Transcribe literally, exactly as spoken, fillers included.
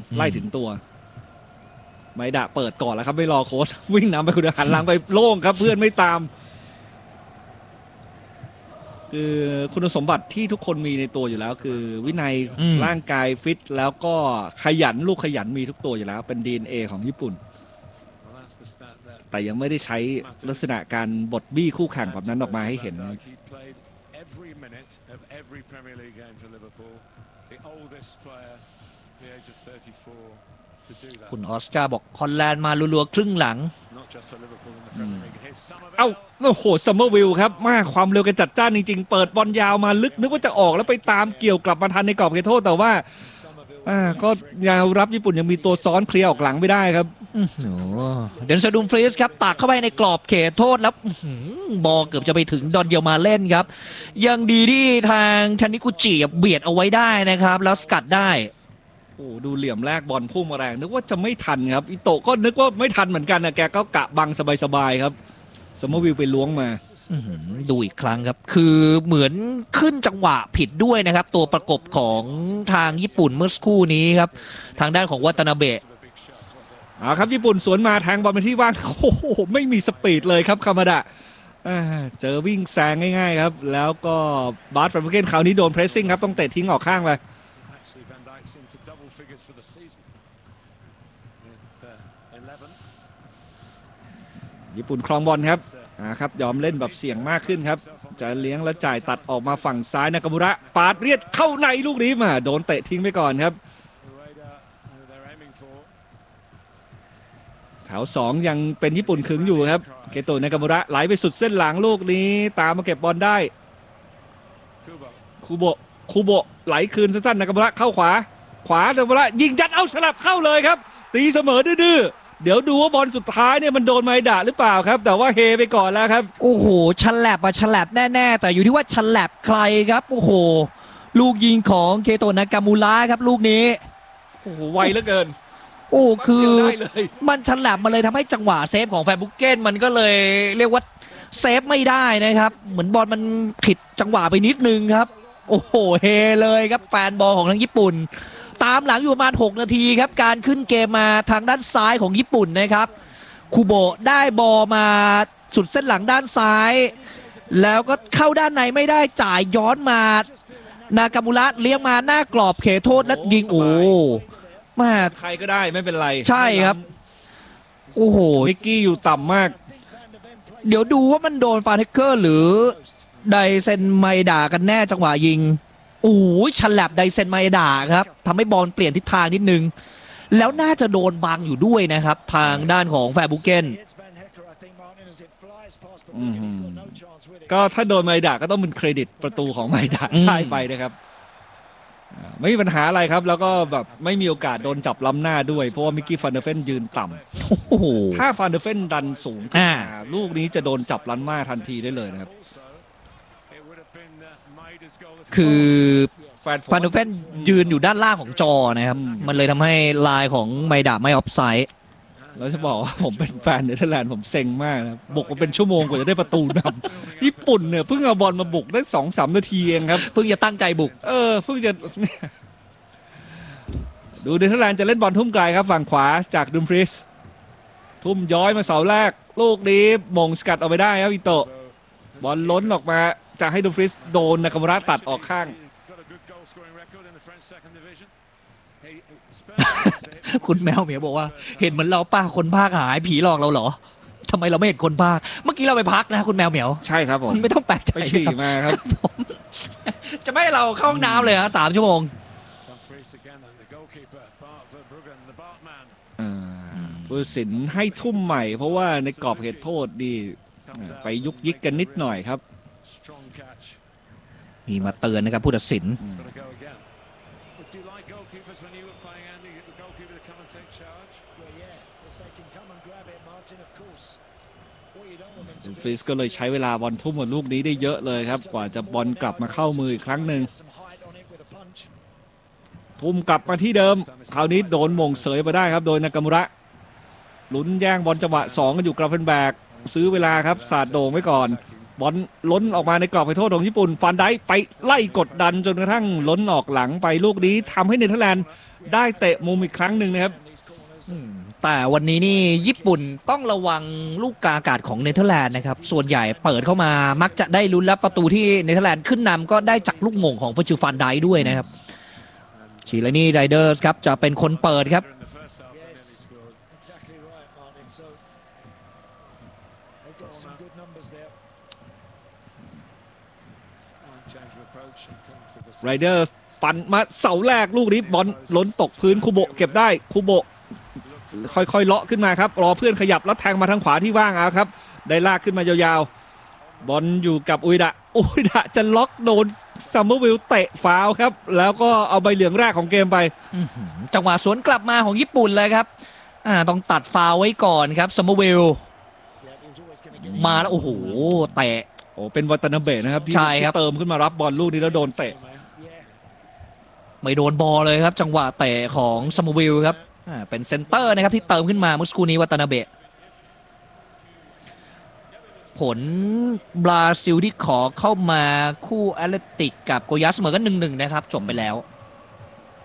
ไล่ถึงตัวไมดะเปิดก่อนแล้วครับไม่รอโค้ชวิ่งนำไปคุณหันหลังไปโล่งครับเพื่อนไม่ตามคือคุณสมบัติที่ทุกคนมีในตัวอยู่แล้วคือวินัยร่างกายฟิตแล้วก็ขยันลูกขยันมีทุกตัวอยู่แล้วเป็น ดี เอ็น เอ ของญี่ปุ่นแต่ยังไม่ได้ใช้ลักษณะการบดบี้คู่แข่งแบบนั้นออกมาให้เห็นคุณออสการ์บอกฮอลแลนด์มาลัวๆครึ่งหลังเอ้าโอ้โหซัมเมอร์วิลครับมาความเร็วกันจัดจ้านจริงๆเปิดบอลยาวมาลึกนึกว่าจะออกแล้วไปตามเกี่ยวกลับมาทันในกรอบเขตโทษแต่ว่าอ่าก็ยาวรับญี่ปุ่นยังมีตัวซ้อนเคลียร์ออกหลังไม่ได้ครับเดนซาดุมฟรีสครับตักเข้าไปในกรอบเขตโทษแล้วบอลเกือบจะไปถึงดอนเดียวมาเล่นครับยังดีที่ทางทานิกุจิเบียดเอาไว้ได้นะครับแล้วสกัดได้โอ้ดูเหลี่ยมแรกบอลพุ่งมาแรงนึกว่าจะไม่ทันครับอิโตะก็นึกว่าไม่ทันเหมือนกันนะแกก็กะบังสบายๆครับซัมเมอร์วิลไปล้วงมาดูอีกครั้งครับคือเหมือนขึ้นจังหวะผิดด้วยนะครับตัวประกบของทางญี่ปุ่นเมื่อสักครู่นี้ครับทางด้านของวัตนาเบะอ่าครับญี่ปุ่นสวนมาแทงบอลไปที่ว่างโอ้โหไม่มีสปีดเลยครับคามาดะเจอวิ่งแซงง่ายๆครับแล้วก็บาร์ฟาร์มเกนคราวนี้โดนเพรสซิ่งครับต้องเตะทิ้งออกข้างไปญี่ปุ่นครองบอลครับอ่าครับยอมเล่นแบบเสี่ยงมากขึ้นครับจะเลี้ยงและจ่ายตัดออกมาฝั่งซ้ายนากามุระปาดเรียดเข้าในลูกนี้มาโดนเตะทิ้งไปก่อนครับแถวสองยังเป็นญี่ปุ่นขึงอยู่ครับเกโตะนากามุระไหลไปสุดเส้นหลังลูกนี้ตามมาเก็บบอลได้คูโบะคูโบะไหลคืนสั้นๆนากามุระเข้าขวาขวานากามุระยิงยัดเอาฉลับเข้าเลยครับตีเสมอดื้อเดี๋ยวดูว่าบอลสุดท้ายเนี่ยมันโดนไมดะหรือเปล่าครับแต่ว่าเฮไปก่อนแล้วครับโอ้โหฉลับอะฉลับแน่ๆแต่อยู่ที่ว่าฉลับใครครับโอ้โหลูกยิงของเกโตะนากามุระครับลูกนี้โอ้โหไวเหลือเกินโอ้คือมันฉลับมาเลยทำให้จังหวะเซฟของแฟนบุกเก้นมันก็เลยเรียกว่าเซฟไม่ได้นะครับเหมือนบอลมันผิดจังหวะไปนิดนึงครับโอ้โหเฮเลยครับแฟนบอลของทางญี่ปุ่นตามหลังอยู่ประมาณหกนาทีครับการขึ้นเกมมาทางด้านซ้ายของญี่ปุ่นนะครับคูโบะได้บอลมาสุดเส้นหลังด้านซ้ายแล้วก็เข้าด้านในไม่ได้จ่ายย้อนมานากามุระเลี้ยงมาหน้ากรอบเขตโทษและยิงโอ้มาใครก็ได้ไม่เป็นไรใช่ครับโอ้โหมิกกี้อยู่ต่ำมากเดี๋ยวดูว่ามันโดนฟาเทเกอร์หรือไดเซนไมดากันแน่จังหวะยิงโอ้ยฉลับไดเซนไมดาครับทำให้บอลเปลี่ยนทิศทางนิดนึงแล้วน่าจะโดนบังอยู่ด้วยนะครับทางด้านของแฟร์บุเกนก็ถ้าโดนไมดาก็ต้องเป็นเครดิตประตูของไมดาได้ไปนะครับไม่มีปัญหาอะไรครับแล้วก็แบบไม่มีโอกาสโดนจับล้ำหน้าด้วยเพราะว่ามิกกี้ฟันเดอร์เฟนยืนต่ำถ้าฟันเดอร์เฟนดันสูงขึ้นมาลูกนี้จะโดนจับล้ำหน้าทันทีได้เลยนะครับคือฟันเดอร์เฟนยืนอยู่ด้านล่างของจอนะครับมันเลยทำให้ลายของไมดาไม่ออฟไซด์แล้วจะบอกว่าผมเป็นแฟนเนเธอร์แลนด์ผมเซ็งมากนะบุกมาเป็นชั่วโมงกว่าจะได้ประตูนำญี่ปุ่นเนี่ยเพิ่งเอาบอลมาบุกได้สองสามนาทีเองครับเพิ่งจะตั้งใจบุกเออเพิ่งจะดูเนเธอร์แลนด์จะเล่นบอลทุ่มไกลครับฝั่งขวาจากดุมฟรีสทุ่มย้อยมาเสาแรกลูกนี้มงสกัดออกไปได้ครับอิโตะบอลล้นออกมาจะให้ดุมฟรีสโดนนากามุระตัดออกข้างคุณแมวเหมียวบอกว่าเห็นเหมือนเราป้าคนภาคหายผีหลอกเราเหรอทำไมเราไม่เห็นคนภาคเมื่อกี้เราไปพักนะคุณแมวเหมียวใช่ครับผมไม่ต้องแปลกใจไปฉี่มาครับจะไม่ให้เราเข้าห้องน้ำเลยฮะสามชั่วโมงผู้สินให้ทุ่มใหม่เพราะว่าในกรอบเขตโทษดีไปยุกยิกกันนิดหน่อยครับมีมาเตือนนะครับผู้ตัดสินฟรีสก็เลยใช้เวลาบอลทุ่มกับลูกนี้ได้เยอะเลยครับกว่าจะบอลกลับมาเข้ามืออีกครั้งหนึ่งทุ่มกลับมาที่เดิมคราวนี้โดนมงเสยมาได้ครับโดยนากามุระลุ้นแย่งบอลจังหวะสองกันอยู่กราฟเฟนแบกซื้อเวลาครับสาดโด่งไว้ก่อนบอลล้นออกมาในกรอบเขตโทษของญี่ปุ่นฟันได้ไปไล่กดดันจนกระทั่งล้นออกหลังไปลูกนี้ทำให้เนเธอร์แลนด์ได้เตะมุมอีกครั้งหนึ่งนะครับแต่วันนี้นี่ญี่ปุ่นต้องระวังลูกกาอากาศของเนเธอร์แลนด์นะครับส่วนใหญ่เปิดเข้ามามักจะได้ลุ้นและประตูที่เนเธอร์แลนด์ขึ้นนำก็ได้จากลูกโมงของเฟอร์จิลฟันไดด้วยนะครับชิลานีไรเดอร์สครับจะเป็นคนเปิดครับไรเดอร์ปั่นมาเสาแรกลูกนี้บอลล้นตกพื้นคูโบะเก็บได้คูโบะค่อยๆเลาะขึ้นมาครับรอเพื่อนขยับแล้วแทงมาทางขวาที่ว่างเอาครับได้ลากขึ้นมายาวๆบอลอยู่กับอุยดะอุยดะจะล็อกโดนซัมเมอร์วิลเตะฟาวครับแล้วก็เอาใบเหลืองแรกของเกมไปจังหวะสวนกลับมาของญี่ปุ่นเลยครับต้องตัดฟาวไว้ก่อนครับซัมเมอร์วิลมาแล้วโอ้โหเตะโอ้เป็นวัตนาเบะนะครับที่เติมขึ้นมารับบอลลูกนี้แล้วโดนเตะไม่โดนบอลเลยครับจังหวะเตะของซัมเมอร์วิลครับเป็นเซนเตอร์นะครับที่เติมขึ้นมาเมื่อสักครู่นี้วัตนาเบะผลบราซิลที่ขอเข้ามาคู่แอตเลติกกับโกยาเสมอกันหนึ่งหนึ่งนะครับจบไปแล้ว